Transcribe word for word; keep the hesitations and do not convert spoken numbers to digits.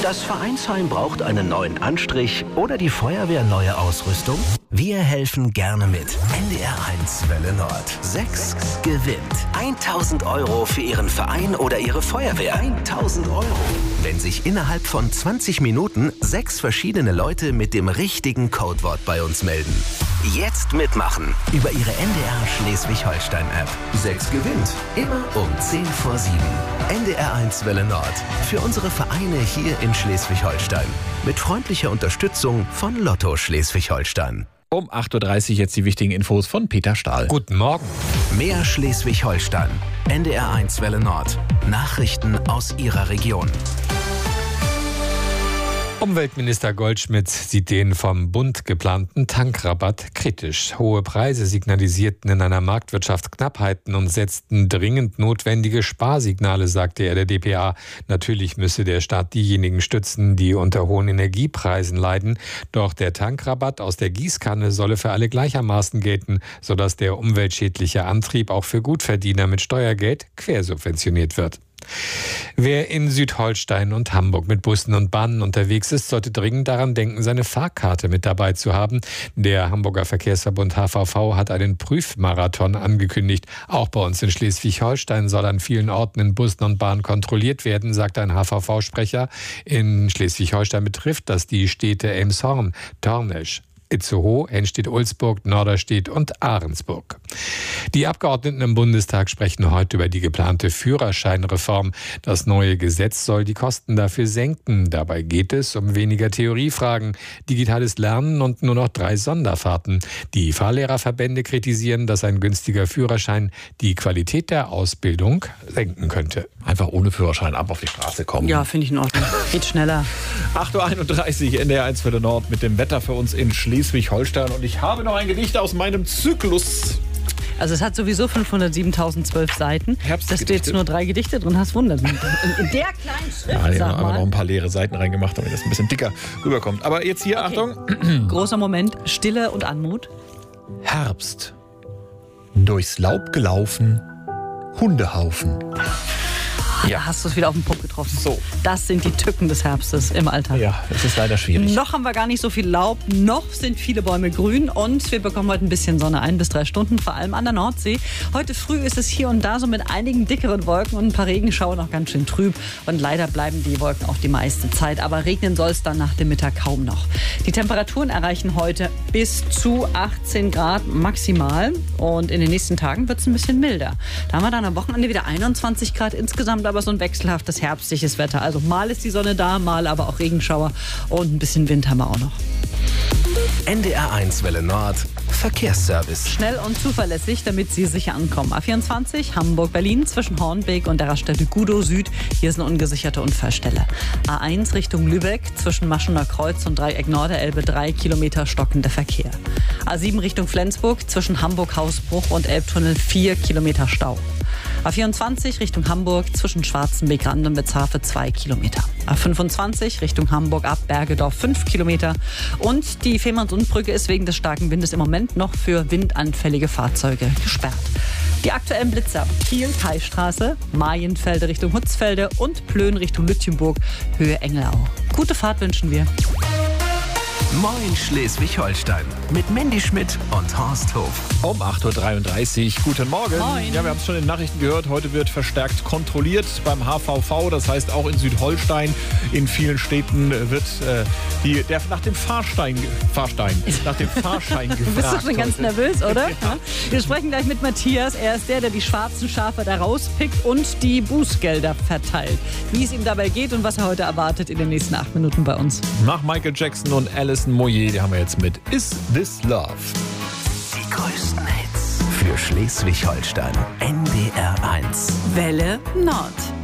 Das Vereinsheim braucht einen neuen Anstrich oder die Feuerwehr neue Ausrüstung? Wir helfen gerne mit. N D R eins Welle Nord. sechs gewinnt. tausend Euro für Ihren Verein oder Ihre Feuerwehr. tausend Euro. Wenn sich innerhalb von zwanzig Minuten sechs verschiedene Leute mit dem richtigen Codewort bei uns melden. Jetzt mitmachen. Über Ihre N D R Schleswig-Holstein-App. sechs gewinnt. Immer um zehn vor sieben. N D R eins Welle Nord. Für unsere Vereine hier in Schleswig-Holstein. Mit freundlicher Unterstützung von Lotto Schleswig-Holstein. Um acht Uhr dreißig jetzt die wichtigen Infos von Peter Stahl. Guten Morgen. Mehr Schleswig-Holstein. N D R eins Welle Nord. Nachrichten aus Ihrer Region. Umweltminister Goldschmidt sieht den vom Bund geplanten Tankrabatt kritisch. Hohe Preise signalisierten in einer Marktwirtschaft Knappheiten und setzten dringend notwendige Sparsignale, sagte er der D P A. Natürlich müsse der Staat diejenigen stützen, die unter hohen Energiepreisen leiden. Doch der Tankrabatt aus der Gießkanne solle für alle gleichermaßen gelten, sodass der umweltschädliche Antrieb auch für Gutverdiener mit Steuergeld quersubventioniert wird. Wer in Südholstein und Hamburg mit Bussen und Bahnen unterwegs ist, sollte dringend daran denken, seine Fahrkarte mit dabei zu haben. Der Hamburger Verkehrsverbund H V V hat einen Prüfmarathon angekündigt. Auch bei uns in Schleswig-Holstein soll an vielen Orten in Bussen und Bahnen kontrolliert werden, sagt ein H V V-Sprecher. In Schleswig-Holstein betrifft das die Städte Elmshorn, Tornesch, Itzehoe, Henstedt-Ulzburg, Norderstedt und Ahrensburg. Die Abgeordneten im Bundestag sprechen heute über die geplante Führerscheinreform. Das neue Gesetz soll die Kosten dafür senken. Dabei geht es um weniger Theoriefragen, digitales Lernen und nur noch drei Sonderfahrten. Die Fahrlehrerverbände kritisieren, dass ein günstiger Führerschein die Qualität der Ausbildung senken könnte. Einfach ohne Führerschein ab auf die Straße kommen. Ja, finde ich in Ordnung. Geht schneller. acht Uhr einunddreißig, N D R eins Welle Nord mit dem Wetter für uns in Schleswig-Holstein. Und ich habe noch ein Gedicht aus meinem Zyklus. Also es hat sowieso fünfhundertsiebentausendzwölf Seiten. Dass du jetzt nur drei Gedichte drin hast, wundert mich. In, in der kleinen Schrift, ja, ich sag habe mal. noch ein paar leere Seiten reingemacht, damit das ein bisschen dicker rüberkommt. Aber jetzt hier, okay. Achtung. Großer Moment, Stille und Anmut. Herbst. Durchs Laub gelaufen, Hundehaufen. Ja. Da hast du es wieder auf den Punkt getroffen. So. Das sind die Tücken des Herbstes im Alltag. Ja, das ist leider schwierig. Noch haben wir gar nicht so viel Laub, noch sind viele Bäume grün und wir bekommen heute ein bisschen Sonne, ein bis drei Stunden, vor allem an der Nordsee. Heute früh ist es hier und da so mit einigen dickeren Wolken und ein paar Regenschauer noch ganz schön trüb. Und leider bleiben die Wolken auch die meiste Zeit. Aber regnen soll es dann nach dem Mittag kaum noch. Die Temperaturen erreichen heute bis zu achtzehn Grad maximal. Und in den nächsten Tagen wird es ein bisschen milder. Da haben wir dann am Wochenende wieder einundzwanzig Grad insgesamt, aber so ein wechselhaftes herbstliches Wetter. Also mal ist die Sonne da, mal aber auch Regenschauer und ein bisschen Wind haben wir auch noch. N D R eins Welle Nord. Verkehrsservice. Schnell und zuverlässig, damit Sie sicher ankommen. A vierundzwanzig Hamburg-Berlin zwischen Hornbeek und der Raststätte Gudow Süd. Hier ist eine ungesicherte Unfallstelle. A eins Richtung Lübeck zwischen Maschener Kreuz und Dreieck Norderelbe drei Kilometer stockender Verkehr. A sieben Richtung Flensburg zwischen Hamburg-Hausbruch und Elbtunnel vier Kilometer Stau. A vierundzwanzig Richtung Hamburg zwischen Schwarzenbeck-Rand und Bezarfe zwei Kilometer. A fünfundzwanzig Richtung Hamburg ab Bergedorf fünf Kilometer. Und die Fehmarnsundbrücke ist wegen des starken Windes im Moment noch für windanfällige Fahrzeuge gesperrt. Die aktuellen Blitzer: Kiel, Kaistraße, Marienfelde Richtung Hutzfelde und Plön Richtung Lütjenburg, Höhe Engelau. Gute Fahrt wünschen wir. Moin Schleswig-Holstein mit Mandy Schmidt und Horst Hof. Um acht Uhr dreiunddreißig. Guten Morgen. Moin. Ja, wir haben es schon in den Nachrichten gehört. Heute wird verstärkt kontrolliert beim H V V. Das heißt, auch in Südholstein, in vielen Städten wird äh, die, der, nach dem Fahrstein, Fahrstein, nach dem Fahrschein gefragt. Bist du schon ganz heute. nervös, oder? Ja. Wir sprechen gleich mit Matthias. Er ist der, der die schwarzen Schafe da rauspickt und die Bußgelder verteilt. Wie es ihm dabei geht und was er heute erwartet in den nächsten acht Minuten bei uns. Nach Michael Jackson und Alison Moyet, die haben wir jetzt mit Is This Love? Die größten Hits für Schleswig-Holstein. N D R eins. Welle Nord.